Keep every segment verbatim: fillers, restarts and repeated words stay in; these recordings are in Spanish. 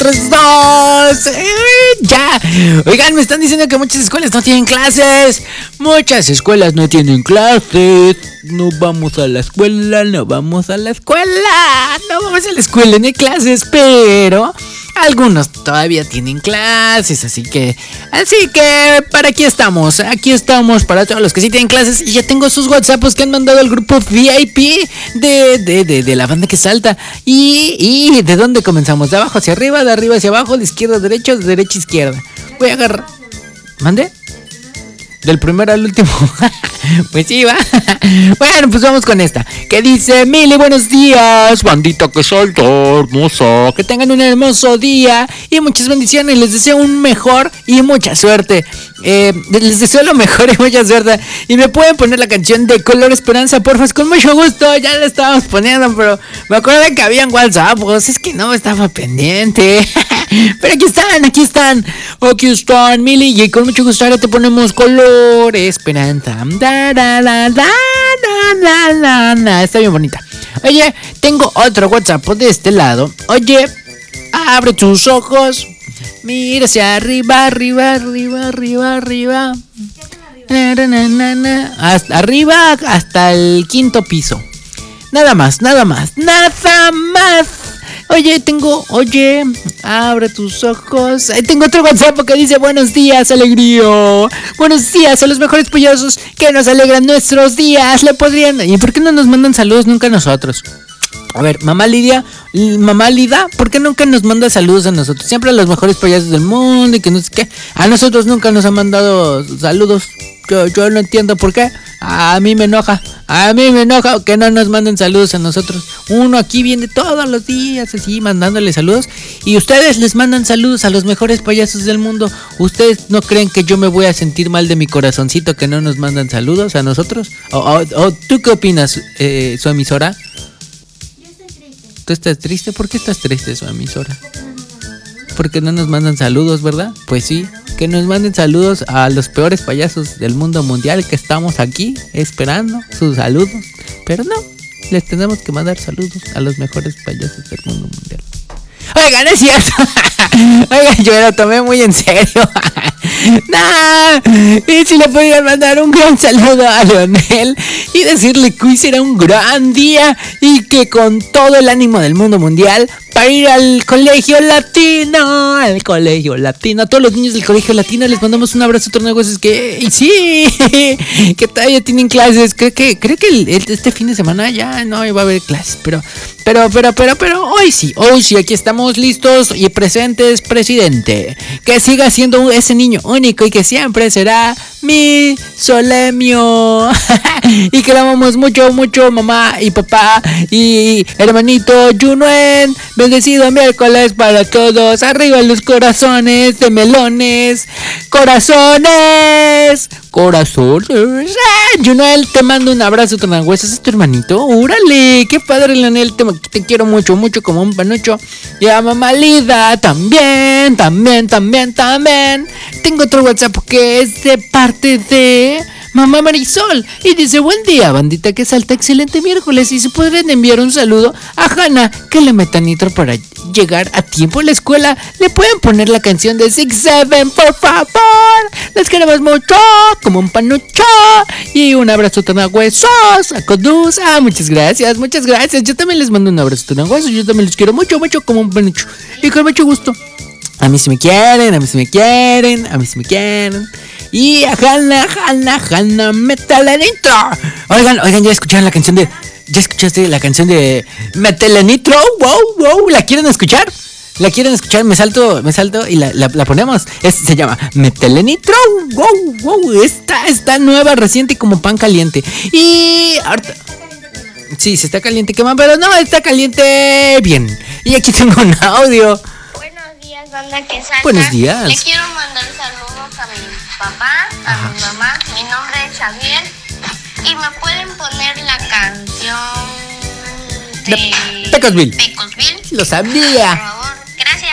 tres, dos. Eh, ya. Oigan, me están diciendo que muchas escuelas no tienen clases. Muchas escuelas no tienen clases. No vamos a la escuela, no vamos a la escuela. No vamos a la escuela, no hay clases, pero algunos todavía tienen clases, así que, así que, para aquí estamos, aquí estamos para todos los que sí tienen clases. Y ya tengo sus WhatsApps que han mandado al grupo V I P de, de, de, de la banda que salta. Y, y, ¿de dónde comenzamos? ¿De abajo hacia arriba, de arriba hacia abajo, de izquierda a derecha, de derecha a izquierda? Voy a agarrar, ¿mande? Del primero al último. Pues sí, va. Bueno, pues vamos con esta. Que dice: Mili, buenos días, bandita que salta, hermoso. Que tengan un hermoso día y muchas bendiciones. Les deseo un mejor y mucha suerte. Eh, les deseo lo mejor y mucha suerte. Y me pueden poner la canción de Color Esperanza, porfa. Con mucho gusto. Ya la estábamos poniendo, pero me acuerdo que había en WhatsApp. Pues es que no estaba pendiente. Pero aquí están, aquí están. Aquí están, Mili. Y con mucho gusto ahora te ponemos Color Esperanza. Da, da, da, da, da, da, da. Está bien bonita. Oye, tengo otro WhatsApp de este lado. Oye, abre tus ojos. Mira hacia arriba, arriba, arriba, arriba, arriba. Na, na, na, na. Hasta arriba, hasta el quinto piso. Nada más, nada más, nada más. Oye, tengo, oye, abre tus ojos. Ahí tengo otro WhatsApp que dice: buenos días, alegría. Buenos días a los mejores payasos que nos alegran nuestros días. Le podrían... ¿Y por qué no nos mandan saludos nunca a nosotros? A ver, mamá Lidia, mamá Lida, ¿por qué nunca nos manda saludos a nosotros? Siempre a los mejores payasos del mundo y que no sé qué. A nosotros nunca nos han mandado saludos. Yo, yo no entiendo por qué. A mí me enoja. A mí me enoja que no nos manden saludos a nosotros. Uno aquí viene todos los días así mandándole saludos. Y ustedes les mandan saludos a los mejores payasos del mundo. ¿Ustedes no creen que yo me voy a sentir mal de mi corazoncito que no nos mandan saludos a nosotros? ¿O, o, o tú qué opinas, eh, su emisora? ¿Tú estás triste? ¿Por qué estás triste, su emisora? Porque no nos mandan saludos, ¿verdad? Pues sí, que nos manden saludos a los peores payasos del mundo mundial, que estamos aquí esperando sus saludos. Pero no, les tenemos que mandar saludos a los mejores payasos del mundo mundial. Oigan, es cierto. Oigan, yo lo tomé muy en serio. Nah, y si le podrían mandar un gran saludo a Leonel y decirle que hoy será un gran día y que con todo el ánimo del mundo mundial para ir al colegio latino, al colegio latino, a todos los niños del colegio latino les mandamos un abrazo, tornegocios, que y sí, que todavía tienen clases. Creo que, creo que el, el, este fin de semana ya no va a haber clases, pero, pero, pero, pero, pero hoy sí, hoy sí, aquí estamos listos y presentes, presidente. Que siga siendo ese niño único y que siempre será mi Solemio. Y que le amamos mucho, mucho, mamá y papá y hermanito Junuen. Bendecido miércoles para todos. Arriba los corazones de melones. Corazones. Corazones. Ah, Junuen, te mando un abrazo, Tonagüesos. ¿Es tu hermanito? ¡Órale! ¡Qué padre, Leonel! Te, te quiero mucho, mucho como un panucho. Y a mamá Lida también, también, también, también. Tengo otro WhatsApp que es de parte de mamá Marisol y dice: buen día, bandita que salta, excelente miércoles. Y se podrían enviar un saludo a Hanna, que le meta nitro para llegar a tiempo a la escuela. Le pueden poner la canción de Six Seven, por favor. Les queremos mucho, como un panucho. Y un abrazo tan a huesos, a Codus. Ah, muchas gracias, muchas gracias. Yo también les mando un abrazo tan a huesos. Yo también los quiero mucho, mucho, como un panucho. Y con mucho gusto. A mí sí me quieren, a mí sí me quieren, a mí sí me quieren. Y a Hanna, Hanna, Hanna, métale nitro. Oigan, oigan, ya escucharon la canción de... ¿Ya escuchaste la canción de Métele nitro? Wow, wow, ¿la quieren escuchar? ¿La quieren escuchar? Me salto, me salto y la, la, la ponemos. Es, se llama Métele nitro. Wow, wow, está, está nueva, reciente y como pan caliente. Y... ahorita... Sí, se está caliente, quema, pero no, está caliente bien. Y aquí tengo un audio. Banda que salta. Buenos días. Le quiero mandar saludos a mi papá, a Ajá. mi mamá. Mi nombre es Xavier. Y me pueden poner la canción de Pecosville. Pecosville. Lo sabía. Por favor, gracias.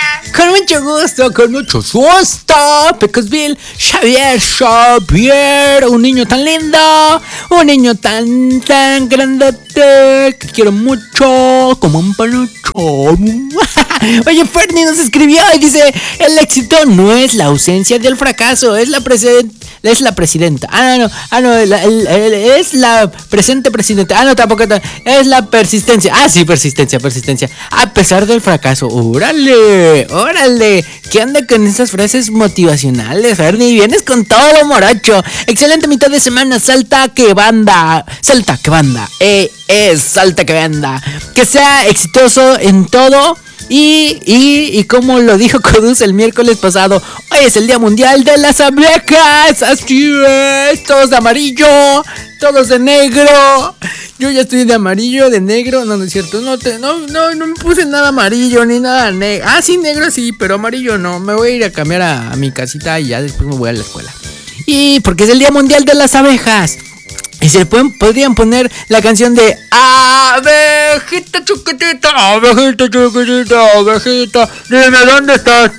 gracias. Con mucho gusto, con mucho gusto. Pecosville, Xavier, Xavier, un niño tan lindo, un niño tan, tan grandote, que quiero mucho, como un panucho. Oye, Fernie nos escribió y dice: el éxito no es la ausencia del fracaso, es la presente. Es la presidenta. Ah, no, ah, no, el, el, el, es la presente presidenta. Ah, no, tampoco. Es la persistencia. Ah, sí, persistencia, persistencia. A pesar del fracaso. ¡Órale! ¡Órale! ¿Qué anda con esas frases motivacionales, Fernie? Vienes con todo, morocho. Excelente mitad de semana. Salta que banda. Salta que banda. Eh, es salta que banda. Que sea exitoso en todo. Y, y, y como lo dijo Codus el miércoles pasado, hoy es el Día Mundial de las Abejas. Así es, todos de amarillo, todos de negro. Yo ya estoy de amarillo, de negro. No, no es cierto, no, te, no, no, no me puse nada amarillo ni nada negro. Ah, sí, negro sí, pero amarillo no. Me voy a ir a cambiar a, a mi casita y ya después me voy a la escuela. Y porque es el Día Mundial de las Abejas. Y se le pueden, podrían poner la canción de abejita chiquitita, abejita chiquitita, abejita, dime dónde estás.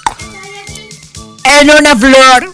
En una flor.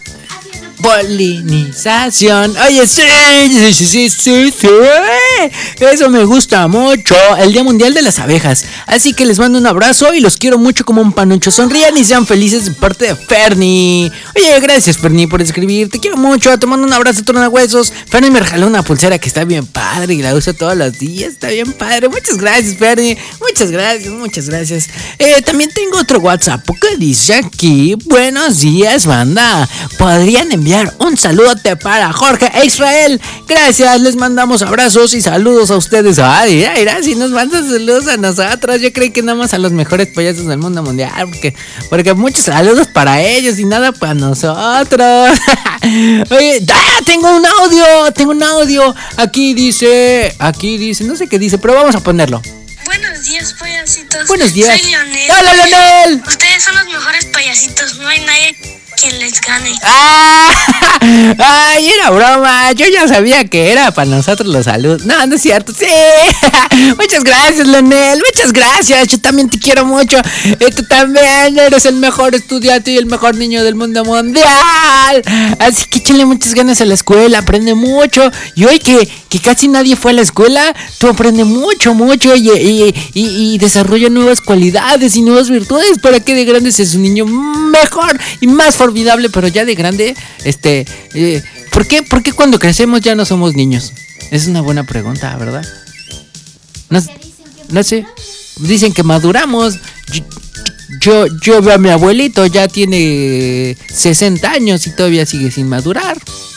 Polinización. Oye, sí, sí, sí, sí, sí, sí. Eso me gusta mucho. El Día Mundial de las Abejas. Así que les mando un abrazo y los quiero mucho como un panucho. Sonrían y sean felices de parte de Fernie. Oye, gracias, Fernie, por escribir. Te quiero mucho. Te mando un abrazo, torna huesos. Fernie me regaló una pulsera que está bien padre y la uso todos los días. Está bien padre. Muchas gracias, Fernie. Muchas gracias, muchas gracias. Eh, también tengo otro WhatsApp que dice aquí: buenos días, banda. Podrían enviar un saludote para Jorge e Israel. Gracias, les mandamos abrazos y saludos a ustedes. Ay, mira, mira, si nos mandan saludos a nosotros. Yo creí que nada más a los mejores payasos del mundo mundial, porque, porque muchos saludos para ellos y nada para nosotros. Oye, ¡ah! Tengo un audio, tengo un audio. Aquí dice, aquí dice, no sé qué dice, pero vamos a ponerlo. Buenos días, payasitos. Buenos días. Soy Leonel. ¡Hola, Leonel! Ustedes son los mejores payasitos. No hay nadie quien les gane. ¡Ah! ¡Ay, era broma! Yo ya sabía que era para nosotros los saludos. No, no es cierto. ¡Sí! Muchas gracias, Leonel. Muchas gracias. Yo también te quiero mucho. Y tú también eres el mejor estudiante y el mejor niño del mundo mundial. Así que échale muchas ganas a la escuela. Aprende mucho. Y hoy que, que casi nadie fue a la escuela, tú aprendes mucho, mucho. Y, y, y, y desarrolla nuevas cualidades y nuevas virtudes para que de grande seas un niño mejor y más formidable. Pero ya de grande, este... Eh, ¿por qué, ¿Por qué cuando crecemos ya no somos niños? Es una buena pregunta, ¿verdad? No, no sé. Dicen que maduramos. Yo, yo, yo veo a mi abuelito, ya tiene sesenta años y todavía sigue sin madurar.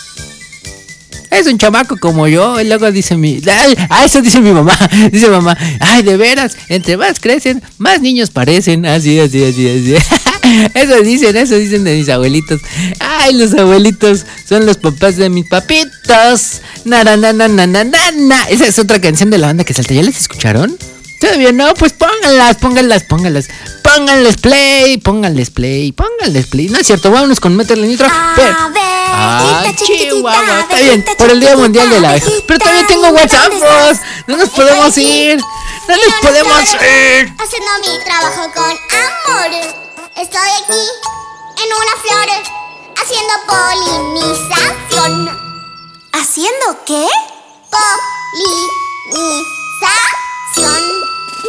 Es un chamaco como yo. Y luego dice mi... Ay, ah, eso dice mi mamá. Dice mamá: ay, de veras, entre más crecen, más niños parecen. Así, así, así, así. Eso dicen, eso dicen de mis abuelitos. Ay, los abuelitos son los papás de mis papitos. Na, na, na, na, na, na, na. Esa es otra canción de la banda que salta. ¿Ya las escucharon? ¿Todavía no? Pues pónganlas, pónganlas, pónganlas. Pónganles play, pónganles play, pónganles play. No es cierto, vámonos con Métele Nitro. Ah, Chihuahua, está bien, por el Día Mundial de la Abeja. Pero todavía tengo WhatsApp, no nos podemos ir. No nos podemos ir. Haciendo mi trabajo con amor. Estoy aquí en una flor haciendo polinización. ¿Haciendo qué? Polinización.